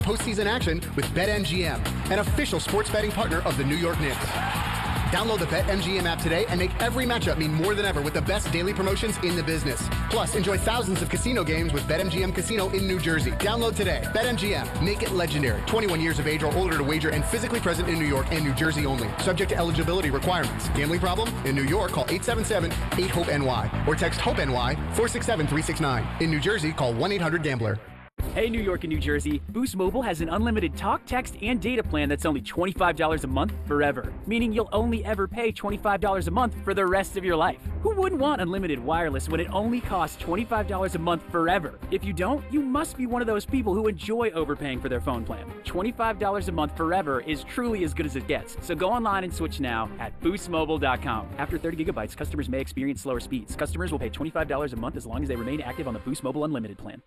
Postseason action with BetMGM, an official sports betting partner of the New York Knicks. Download the BetMGM app today and make every matchup mean more than ever with the best daily promotions in the business. Plus, enjoy thousands of casino games with BetMGM Casino in New Jersey. Download today. BetMGM. Make it legendary. 21 years of age or older to wager and physically present in New York and New Jersey only. Subject to eligibility requirements. Gambling problem? In New York, call 877-8-HOPE-NY or text HOPE-NY 467-369. In New Jersey, call 1-800-GAMBLER. Hey, New York and New Jersey, Boost Mobile has an unlimited talk, text, and data plan that's only $25 a month forever, meaning you'll only ever pay $25 a month for the rest of your life. Who wouldn't want unlimited wireless when it only costs $25 a month forever? If you don't, you must be one of those people who enjoy overpaying for their phone plan. $25 a month forever is truly as good as it gets, so go online and switch now at boostmobile.com. After 30 gigabytes, customers may experience slower speeds. Customers will pay $25 a month as long as they remain active on the Boost Mobile Unlimited plan.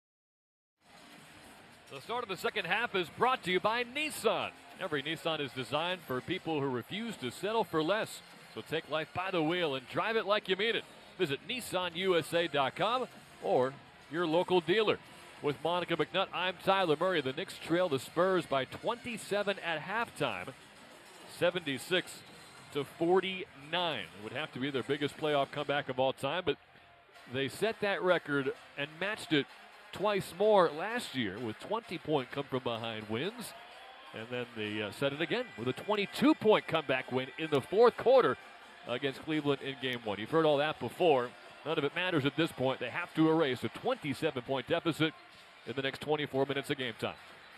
The start of the second half is brought to you by Nissan. Every Nissan is designed for people who refuse to settle for less. So take life by the wheel and drive it like you mean it. Visit NissanUSA.com or your local dealer. With Monica McNutt, I'm Tyler Murray. The Knicks trail the Spurs by 27 at halftime, 76-49. It would have to be their biggest playoff comeback of all time, but they set that record and matched it twice more last year with 20-point come-from-behind wins. And then they set it again with a 22-point comeback win in the fourth quarter against Cleveland in Game 1. You've heard all that before. None of it matters at this point. They have to erase a 27-point deficit in the next 24 minutes of game time.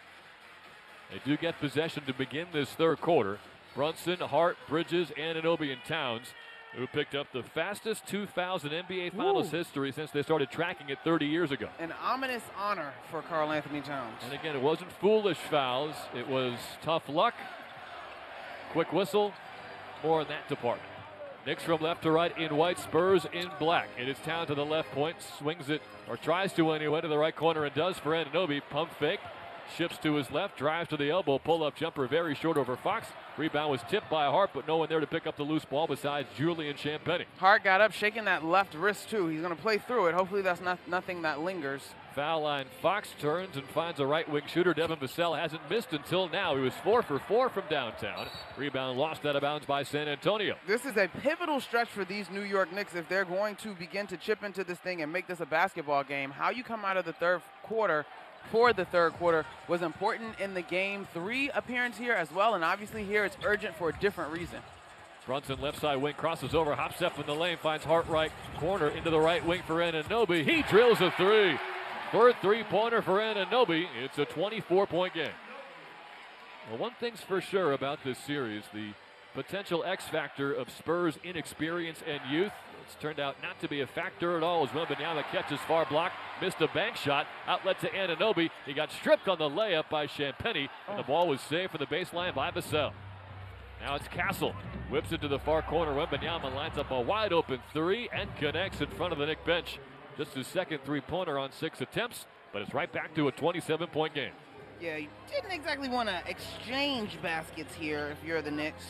They do get possession to begin this third quarter. Brunson, Hart, Bridges, Anunoby, and Towns, who picked up the fastest 2000 NBA Finals history since they started tracking it 30 years ago. An ominous honor for Karl Anthony Towns. And again, it wasn't foolish fouls. It was tough luck, quick whistle, more in that department. Knicks from left to right in white, Spurs in black. It is Towns to the left point, swings it, or tries to anyway, to the right corner and does for Anunoby. Pump fake, shifts to his left, drives to the elbow, pull-up jumper very short over Fox. Rebound was tipped by Hart, but no one there to pick up the loose ball besides Julian Champagnie. Hart got up, shaking that left wrist too. He's going to play through it. Hopefully that's nothing that lingers. Foul line, Fox turns and finds a right-wing shooter. Devin Vassell hasn't missed until now. He was 4 for 4 from downtown. Rebound lost out of bounds by San Antonio. This is a pivotal stretch for these New York Knicks if they're going to begin to chip into this thing and make this a basketball game. How you come out of the third quarter for the third quarter was important in the Game 3 appearance here as well, and obviously here it's urgent for a different reason. Brunson left side wing, crosses over, hops up in the lane, finds Hart right corner into the right wing for Anunoby. He drills a three. Third three-pointer for Anunoby. It's a 24-point game. Well, one thing's for sure about this series, the potential X factor of Spurs' inexperience and youth. It's turned out not to be a factor at all as Wembanyama catches far block, missed a bank shot, outlet to Anunoby. He got stripped on the layup by Champagnie, and the ball was saved from the baseline by Vassell. Now it's Castle, whips it to the far corner. Wembanyama lines up a wide open three and connects in front of the Knick bench. Just his second three-pointer on 6 attempts, but it's right back to a 27-point game. Yeah, you didn't exactly want to exchange baskets here if you're the Knicks.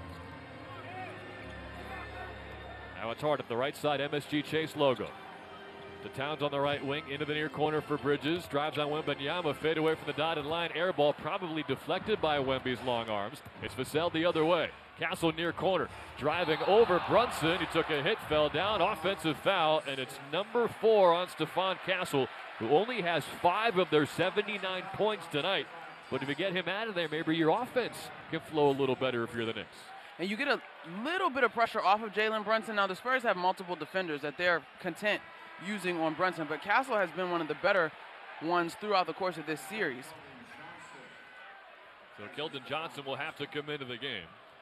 Now it's Hart at the right side, MSG Chase logo. To Towns on the right wing, into the near corner for Bridges. Drives on Wembanyama, fade away from the dotted line. Air ball probably deflected by Wemby's long arms. It's Vassell the other way. Castle near corner, driving over Brunson. He took a hit, fell down, offensive foul, and it's number 4 on Stephon Castle, who only has 5 of their 79 points tonight. But if you get him out of there, maybe your offense can flow a little better if you're the Knicks. And you get a little bit of pressure off of Jalen Brunson. Now, the Spurs have multiple defenders that they're content using on Brunson, but Castle has been one of the better ones throughout the course of this series. So Keldon Johnson will have to come into the game.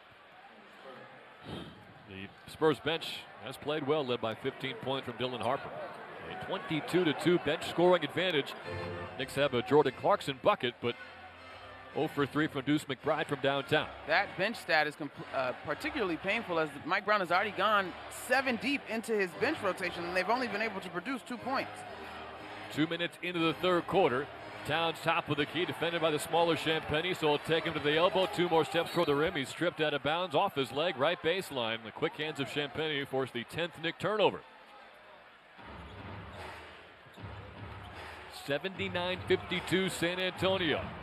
The Spurs bench has played well, led by 15 points from Dylan Harper. A 22-2 bench scoring advantage. Knicks have a Jordan Clarkson bucket, but 0 for 3 from Deuce McBride from downtown. That bench stat is particularly painful as Mike Brown has already gone 7 deep into his bench rotation, and they've only been able to produce 2 points. 2 minutes into the third quarter. Towns top of the key, defended by the smaller Champagnie, so he'll take him to the elbow. 2 more steps toward the rim. He's stripped out of bounds off his leg, right baseline. The quick hands of Champagnie force the 10th Knick turnover. 79-52 San Antonio.